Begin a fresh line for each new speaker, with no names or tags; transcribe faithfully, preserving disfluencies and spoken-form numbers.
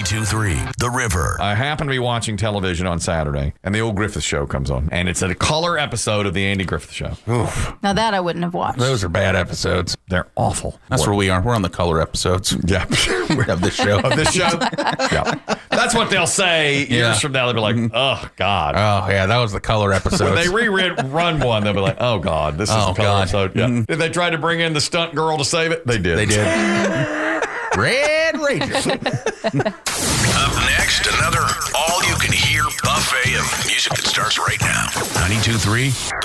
ninety-two point three The River.
I happen to be watching television on Saturday, and the old Griffith Show comes on, and it's a color episode of the Andy Griffith Show.
Oof.
Now that I wouldn't have watched.
Those are bad episodes.
They're awful.
That's where we are. We're on the color episodes.
Yeah.
Of this show.
Of this show? Yeah. That's what they'll say years
Yeah.
from now. They'll be like, oh, God.
Oh, yeah, that was the color episode.
When they rerun one, they'll be like, oh, God, this is
Oh,
the color
God.
episode. Yeah.
Mhm.
Did they try to bring in the stunt girl to save it? They did.
They did. Red Ranger.
Up next, another all-you-can-hear buffet of music that starts right now. ninety-two point three